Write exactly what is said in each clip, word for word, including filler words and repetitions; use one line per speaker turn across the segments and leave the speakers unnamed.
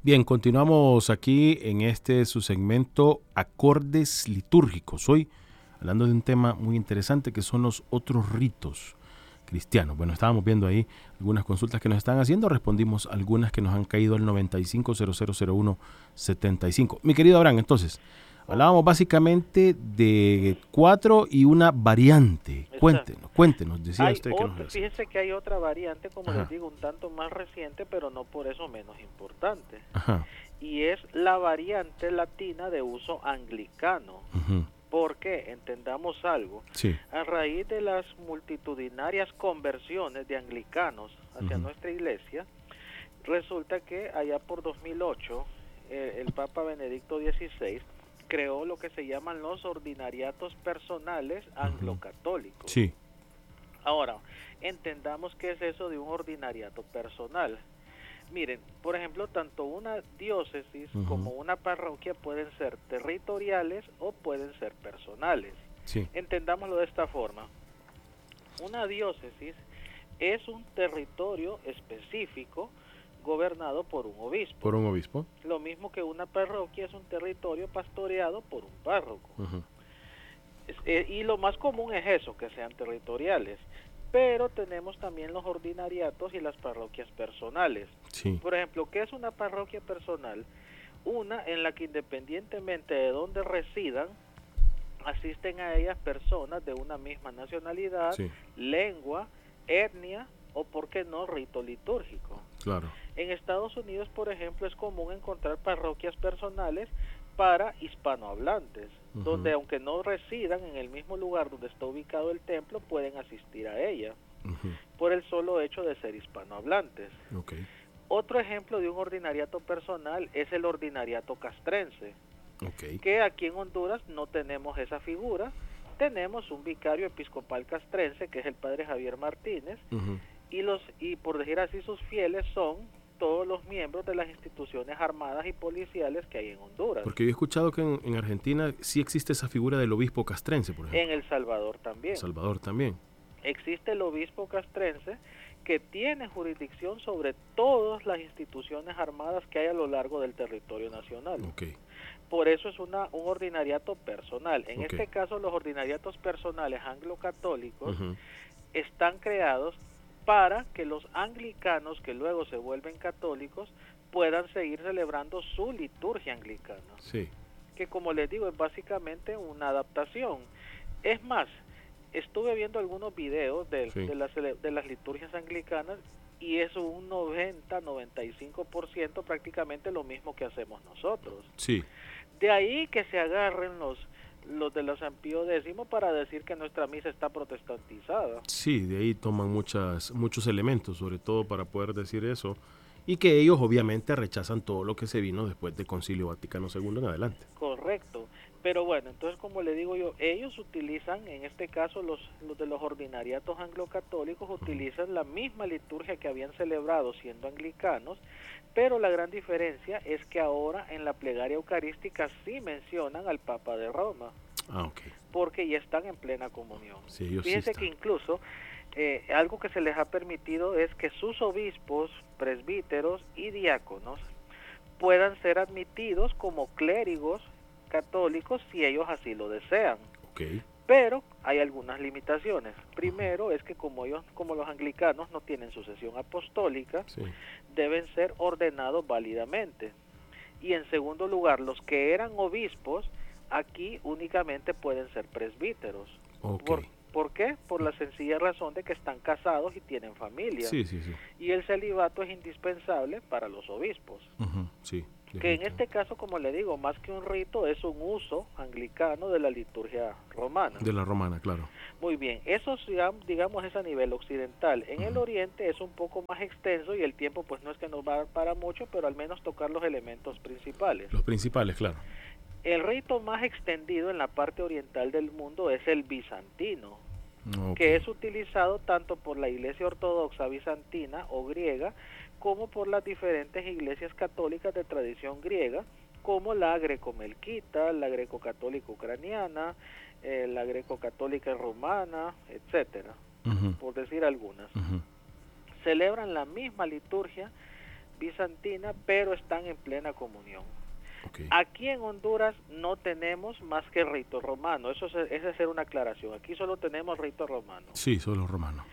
Bien, continuamos aquí en este su segmento Acordes Litúrgicos. Hoy hablando de un tema muy interesante que son los otros ritos cristianos. Bueno, estábamos viendo ahí algunas consultas que nos están haciendo, respondimos algunas que nos han caído al noventa y cinco, cero cero cero uno, setenta y cinco. Mi querido Abraham, entonces, hablábamos básicamente de cuatro y una variante. Cuéntenos, cuéntenos, decía
hay
usted que
otra,
nos decía.
fíjese que hay otra variante, como
Ajá.
les digo, un tanto más reciente, pero no por eso menos importante.
Ajá.
Y es la variante latina de uso anglicano.
Uh-huh.
Porque, entendamos algo,
sí.
a raíz de las multitudinarias conversiones de anglicanos hacia uh-huh. nuestra iglesia, resulta que allá por dos mil ocho, eh, el Papa Benedicto dieciséis creó lo que se llaman los ordinariatos personales anglo-católicos.
Sí.
Ahora, entendamos qué es eso de un ordinariato personal. Miren, por ejemplo, tanto una diócesis uh-huh. como una parroquia pueden ser territoriales o pueden ser personales.
Sí.
Entendámoslo de esta forma. Una diócesis es un territorio específico gobernado por un obispo.
Por un obispo.
Lo mismo que una parroquia es un territorio pastoreado por un párroco.
Uh-huh.
Es, eh, y lo más común es eso, que sean territoriales. Pero tenemos también los ordinariatos y las parroquias personales.
Sí.
Por ejemplo, ¿qué es una parroquia personal? Una en la que independientemente de dónde residan, asisten a ellas personas de una misma nacionalidad,
sí.
lengua, etnia o, por qué no, rito litúrgico.
Claro.
En Estados Unidos, por ejemplo, es común encontrar parroquias personales para hispanohablantes, uh-huh. donde aunque no residan en el mismo lugar donde está ubicado el templo, pueden asistir a ella, uh-huh. por el solo hecho de ser hispanohablantes.
Okay.
Otro ejemplo de un ordinariato personal es el ordinariato castrense,
okay.
que aquí en Honduras no tenemos esa figura, tenemos un vicario episcopal castrense, que es el padre Javier Martínez, uh-huh. y, los, y por decir así, sus fieles son todos los miembros de las instituciones armadas y policiales que hay en Honduras.
Porque yo he escuchado que en, en Argentina sí existe esa figura del obispo castrense, por ejemplo.
En El Salvador también.
El Salvador también.
Existe el obispo castrense que tiene jurisdicción sobre todas las instituciones armadas que hay a lo largo del territorio nacional.
Okay.
Por eso es una, un ordinariato personal. En
okay.
este caso, los ordinariatos personales anglo-católicos
uh-huh.
están creados para que los anglicanos que luego se vuelven católicos puedan seguir celebrando su liturgia anglicana.
Sí.
Que, como les digo, es básicamente una adaptación. Es más, estuve viendo algunos videos de,
sí.
de, las, de las liturgias anglicanas y es un noventa, noventa y cinco por ciento prácticamente lo mismo que hacemos nosotros.
Sí.
De ahí que se agarren los los de la San Pío X para decir que nuestra misa está protestantizada.
Sí, de ahí toman muchas, muchos elementos, sobre todo para poder decir eso, y que ellos obviamente rechazan todo lo que se vino después del Concilio Vaticano segundo en adelante.
Correcto, pero bueno, entonces como le digo yo, ellos utilizan, en este caso los, los de los ordinariatos anglo-católicos utilizan uh-huh. la misma liturgia que habían celebrado siendo anglicanos, pero la gran diferencia es que ahora en la plegaria eucarística sí mencionan al Papa de Roma.
Ah, okay.
Porque ya están en plena comunión.
Sí, ellos
Fíjense
sí
que incluso eh, algo que se les ha permitido es que sus obispos, presbíteros y diáconos puedan ser admitidos como clérigos católicos si ellos así lo desean.
Okay.
Pero hay algunas limitaciones. Primero es que como ellos, como los anglicanos no tienen sucesión apostólica,
sí.
deben ser ordenados válidamente. Y en segundo lugar, los que eran obispos aquí únicamente pueden ser presbíteros.
Okay.
¿Por, ¿Por qué? Por la sencilla razón de que están casados y tienen familia.
Sí, sí, sí.
Y el celibato es indispensable para los obispos.
Uh-huh. Sí.
Que en este caso, como le digo, más que un rito, es un uso anglicano de la liturgia romana.
De la romana, claro.
Muy bien, eso digamos es a nivel occidental. En uh-huh. el oriente es un poco más extenso y el tiempo pues no es que nos va a dar para mucho, pero al menos tocar los elementos principales.
Los principales, claro.
El rito más extendido en la parte oriental del mundo es el bizantino, okay. que es utilizado tanto por la Iglesia Ortodoxa bizantina o griega, como por las diferentes iglesias católicas de tradición griega, como la greco-melquita, la greco-católica ucraniana, eh, la greco-católica rumana, etcétera, uh-huh. por decir algunas.
Uh-huh.
Celebran la misma liturgia bizantina, pero están en plena comunión.
Okay.
Aquí en Honduras no tenemos más que rito romano, eso es, es hacer una aclaración, aquí solo tenemos rito romano.
Sí, solo romano.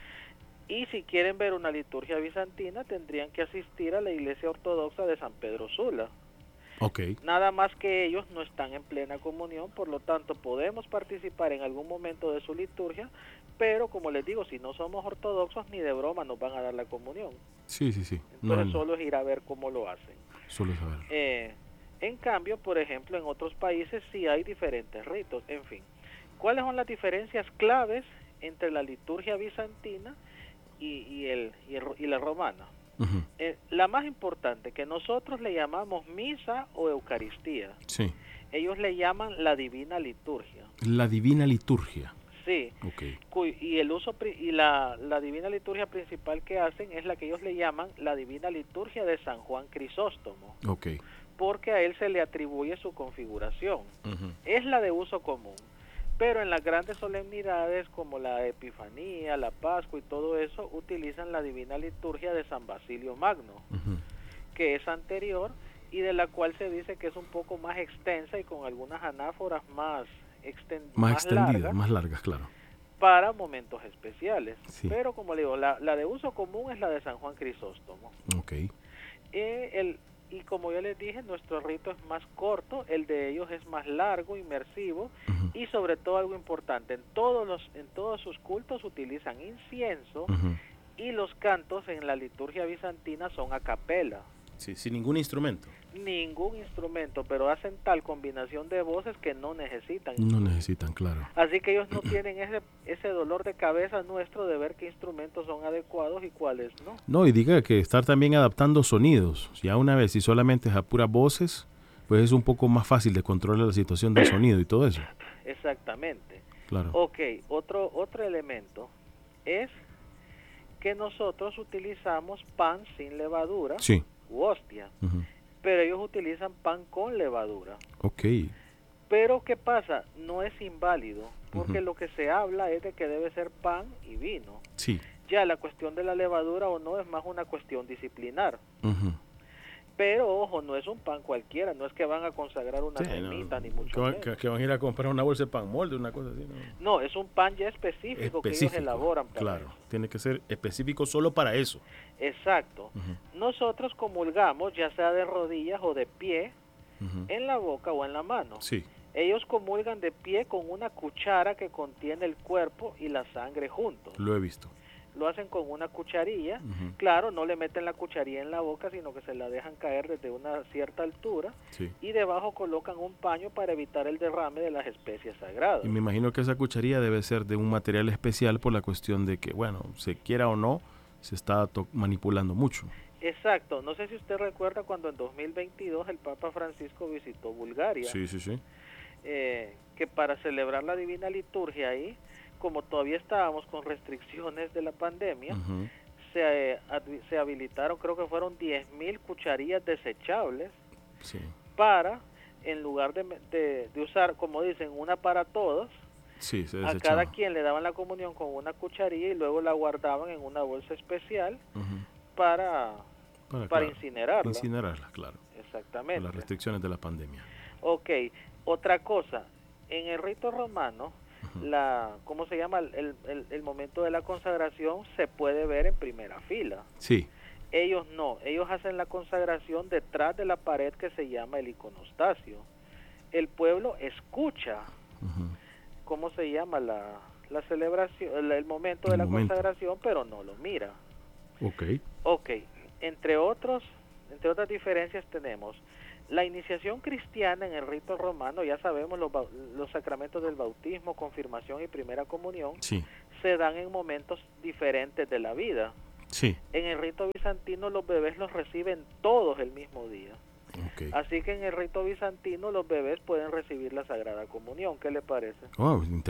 Y si quieren ver una liturgia bizantina, tendrían que asistir a la iglesia ortodoxa de San Pedro Sula.
Okay.
Nada más que ellos no están en plena comunión, por lo tanto podemos participar en algún momento de su liturgia, pero como les digo, si no somos ortodoxos, ni de broma nos van a dar la comunión.
Sí, sí, sí.
Entonces
no,
solo es ir a ver cómo lo hacen.
Solo saber.
Eh, en cambio, por ejemplo, en otros países sí hay diferentes ritos. En fin, ¿cuáles son las diferencias claves entre la liturgia bizantina y, y, el, y, el, y la romana?
Uh-huh.
Eh, la más importante, que nosotros le llamamos misa o Eucaristía.
Sí.
Ellos le llaman la divina liturgia.
La divina liturgia.
Sí.
Okay.
Y el uso y la, la divina liturgia principal que hacen es la que ellos le llaman la divina liturgia de San Juan Crisóstomo.
Okay.
Porque a él se le atribuye su configuración.
Uh-huh.
Es la de uso común. Pero en las grandes solemnidades como la Epifanía, la Pascua y todo eso, utilizan la divina liturgia de San Basilio Magno,
uh-huh.
que es anterior y de la cual se dice que es un poco más extensa y con algunas anáforas más, extend-
más,
más
extendidas,
largas,
más largas, claro.
para momentos especiales.
Sí.
Pero como le digo, la, la de uso común es la de San Juan Crisóstomo.
Okay.
Eh, el, y como yo les dije, nuestro rito es más corto, el de ellos es más largo, inmersivo, uh-huh. y sobre todo algo importante, en todos los en todos sus cultos utilizan incienso,
uh-huh.
y los cantos en la liturgia bizantina son a capela.
Sí, sin ningún instrumento.
Ningún instrumento, pero hacen tal combinación de voces que no necesitan.
No necesitan, claro.
Así que ellos no tienen ese ese dolor de cabeza nuestro de ver qué instrumentos son adecuados y cuáles no.
No, y diga que estar también adaptando sonidos. Ya una vez, si solamente es a puras voces, pues es un poco más fácil de controlar la situación del sonido y todo eso.
Exactamente.
Claro.
Ok, otro, otro elemento es que nosotros utilizamos pan sin levadura,
sí.
u hostia.
Uh-huh.
Pero ellos utilizan pan con levadura.
Ok.
Pero ¿qué pasa? No es inválido, porque
uh-huh.
lo que se habla es de que debe ser pan y vino.
Sí.
Ya la cuestión de la levadura o no es más una cuestión disciplinar.
Uh-huh.
Pero ojo, no es un pan cualquiera, no es que van a consagrar una
sí,
cenita,
no,
ni mucho
que van,
menos.
Que, que van a ir a comprar una bolsa de pan molde, una cosa así. No,
no es un pan ya específico, específico que ellos elaboran para
claro,
eso.
Tiene que ser específico solo para eso.
Exacto.
Uh-huh.
Nosotros comulgamos, ya sea de rodillas o de pie,
uh-huh.
en la boca o en la mano.
Sí.
Ellos comulgan de pie con una cuchara que contiene el cuerpo y la sangre juntos.
Lo he visto.
Lo hacen con una cucharilla.
Uh-huh.
Claro, no le meten la cucharilla en la boca, sino que se la dejan caer desde una cierta altura.
Sí.
Y debajo colocan un paño para evitar el derrame de las especias sagradas.
Y me imagino que esa cucharilla debe ser de un material especial por la cuestión de que, bueno, se quiera o no, se está to- manipulando mucho.
Exacto. No sé si usted recuerda cuando en dos mil veintidós el Papa Francisco visitó Bulgaria.
Sí, sí, sí.
Eh, que para celebrar la Divina Liturgia ahí, como todavía estábamos con restricciones de la pandemia,
uh-huh.
se, eh, ad- se habilitaron, creo que fueron diez mil cucharillas desechables,
sí.
para, en lugar de, de, de usar, como dicen, una para todos,
sí, se
a cada quien le daban la comunión con una cucharilla y luego la guardaban en una bolsa especial
uh-huh.
para,
para,
para
claro,
incinerarla.
Incinerarla, claro.
Exactamente.
Por las restricciones de la pandemia.
Ok, otra cosa, en el rito romano, uh-huh. la, ¿cómo se llama? El, el, el momento de la consagración se puede ver en primera fila.
Sí.
Ellos no, ellos hacen la consagración detrás de la pared que se llama el iconostasio. El pueblo escucha,
uh-huh.
¿cómo se llama? La, la celebración, el, el momento
el
de la
momento.
consagración, pero no lo mira.
Ok.
Ok, entre otros, entre otras diferencias tenemos la iniciación cristiana en el rito romano, ya sabemos, los, los sacramentos del bautismo, confirmación y primera comunión,
sí.
se dan en momentos diferentes de la vida.
Sí.
En el rito bizantino los bebés los reciben todos el mismo día.
Okay.
Así que en el rito bizantino los bebés pueden recibir la Sagrada Comunión. ¿Qué le parece?
Oh,